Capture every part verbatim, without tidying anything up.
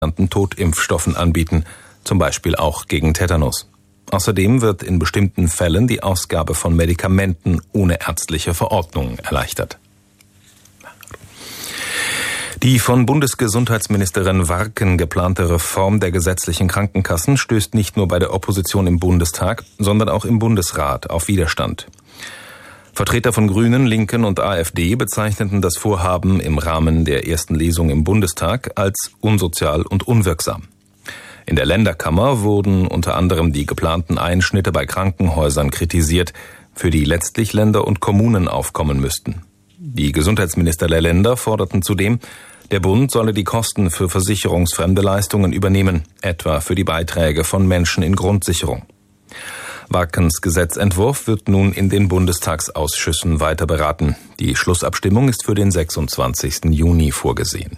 Totimpfstoffen anbieten, zum Beispiel auch gegen Tetanus. Außerdem wird in bestimmten Fällen die Ausgabe von Medikamenten ohne ärztliche Verordnung erleichtert. Die von Bundesgesundheitsministerin Warken geplante Reform der gesetzlichen Krankenkassen stößt nicht nur bei der Opposition im Bundestag, sondern auch im Bundesrat auf Widerstand. Vertreter von Grünen, Linken und AfD bezeichneten das Vorhaben im Rahmen der ersten Lesung im Bundestag als unsozial und unwirksam. In der Länderkammer wurden unter anderem die geplanten Einschnitte bei Krankenhäusern kritisiert, für die letztlich Länder und Kommunen aufkommen müssten. Die Gesundheitsminister der Länder forderten zudem, der Bund solle die Kosten für versicherungsfremde Leistungen übernehmen, etwa für die Beiträge von Menschen in Grundsicherung. Warkens Gesetzentwurf wird nun in den Bundestagsausschüssen weiter beraten. Die Schlussabstimmung ist für den sechsundzwanzigsten Juni vorgesehen.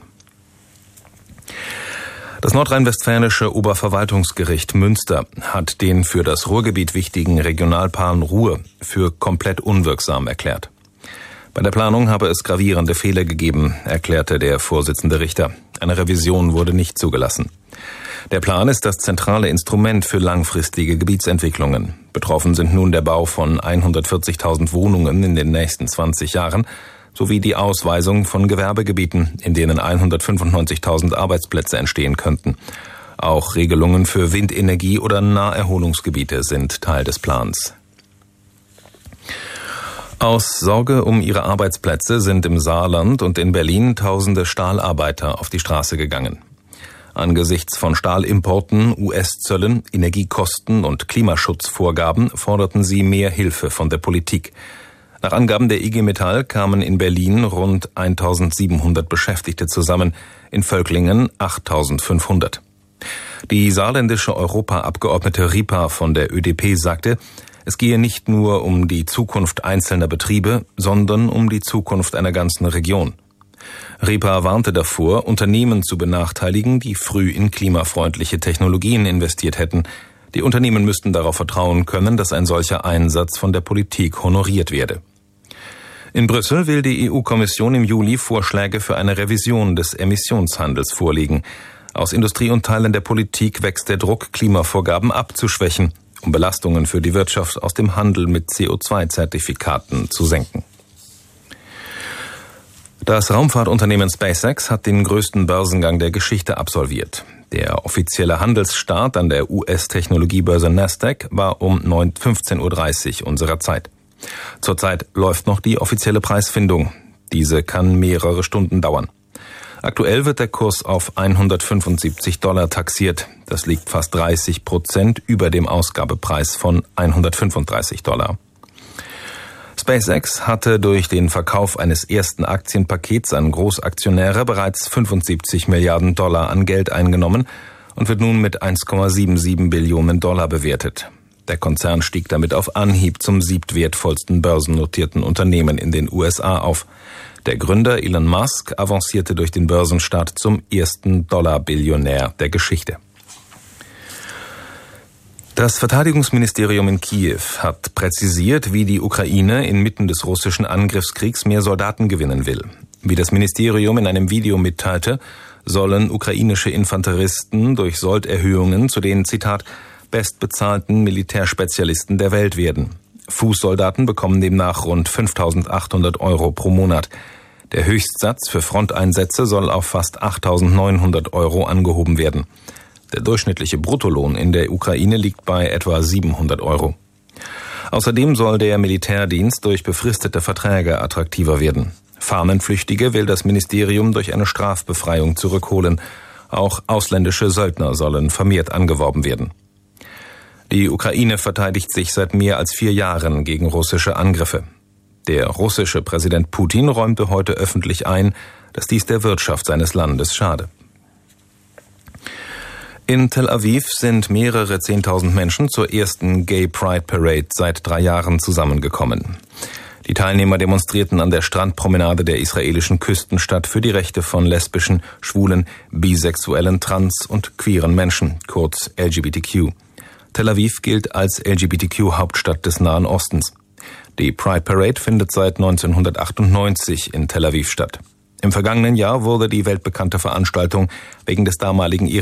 Das nordrhein-westfälische Oberverwaltungsgericht Münster hat den für das Ruhrgebiet wichtigen Regionalplan Ruhr für komplett unwirksam erklärt. Bei der Planung habe es gravierende Fehler gegeben, erklärte der Vorsitzende Richter. Eine Revision wurde nicht zugelassen. Der Plan ist das zentrale Instrument für langfristige Gebietsentwicklungen. Betroffen sind nun der Bau von hundertvierzigtausend Wohnungen in den nächsten zwanzig Jahren sowie die Ausweisung von Gewerbegebieten, in denen hundertfünfundneunzigtausend Arbeitsplätze entstehen könnten. Auch Regelungen für Windenergie oder Naherholungsgebiete sind Teil des Plans. Aus Sorge um ihre Arbeitsplätze sind im Saarland und in Berlin tausende Stahlarbeiter auf die Straße gegangen. Angesichts von Stahlimporten, U S-Zöllen, Energiekosten und Klimaschutzvorgaben forderten sie mehr Hilfe von der Politik. Nach Angaben der I G Metall kamen in Berlin rund eintausendsiebenhundert Beschäftigte zusammen, in Völklingen achttausendfünfhundert. Die saarländische Europaabgeordnete Ripa von der Ö D P sagte, es gehe nicht nur um die Zukunft einzelner Betriebe, sondern um die Zukunft einer ganzen Region. Ripa warnte davor, Unternehmen zu benachteiligen, die früh in klimafreundliche Technologien investiert hätten. Die Unternehmen müssten darauf vertrauen können, dass ein solcher Einsatz von der Politik honoriert werde. In Brüssel will die E U-Kommission im Juli Vorschläge für eine Revision des Emissionshandels vorlegen. Aus Industrie und Teilen der Politik wächst der Druck, Klimavorgaben abzuschwächen, um Belastungen für die Wirtschaft aus dem Handel mit C O zwei Zertifikaten zu senken. Das Raumfahrtunternehmen SpaceX hat den größten Börsengang der Geschichte absolviert. Der offizielle Handelsstart an der U S-Technologiebörse Nasdaq war um fünfzehn Uhr dreißig unserer Zeit. Zurzeit läuft noch die offizielle Preisfindung. Diese kann mehrere Stunden dauern. Aktuell wird der Kurs auf hundertfünfundsiebzig Dollar taxiert. Das liegt fast dreißig Prozent über dem Ausgabepreis von hundertfünfunddreißig Dollar. SpaceX hatte durch den Verkauf eines ersten Aktienpakets an Großaktionäre bereits fünfundsiebzig Milliarden Dollar an Geld eingenommen und wird nun mit eins Komma siebenundsiebzig Billionen Dollar bewertet. Der Konzern stieg damit auf Anhieb zum siebtwertvollsten börsennotierten Unternehmen in den U S A auf. Der Gründer Elon Musk avancierte durch den Börsenstart zum ersten Dollar-Billionär der Geschichte. Das Verteidigungsministerium in Kiew hat präzisiert, wie die Ukraine inmitten des russischen Angriffskriegs mehr Soldaten gewinnen will. Wie das Ministerium in einem Video mitteilte, sollen ukrainische Infanteristen durch Solderhöhungen zu den, Zitat, bestbezahlten Militärspezialisten der Welt werden. Fußsoldaten bekommen demnach rund fünftausendachthundert Euro pro Monat. Der Höchstsatz für Fronteinsätze soll auf fast achttausendneunhundert Euro angehoben werden. Der durchschnittliche Bruttolohn in der Ukraine liegt bei etwa siebenhundert Euro. Außerdem soll der Militärdienst durch befristete Verträge attraktiver werden. Fahnenflüchtige will das Ministerium durch eine Strafbefreiung zurückholen. Auch ausländische Söldner sollen vermehrt angeworben werden. Die Ukraine verteidigt sich seit mehr als vier Jahren gegen russische Angriffe. Der russische Präsident Putin räumte heute öffentlich ein, dass dies der Wirtschaft seines Landes schade. In Tel Aviv sind mehrere Zehntausend Menschen zur ersten Gay Pride Parade seit drei Jahren zusammengekommen. Die Teilnehmer demonstrierten an der Strandpromenade der israelischen Küstenstadt für die Rechte von lesbischen, schwulen, bisexuellen, trans- und queeren Menschen, kurz L G B T Q. Tel Aviv gilt als L G B T Q-Hauptstadt des Nahen Ostens. Die Pride Parade findet seit neunzehnhundertachtundneunzig in Tel Aviv statt. Im vergangenen Jahr wurde die weltbekannte Veranstaltung wegen des damaligen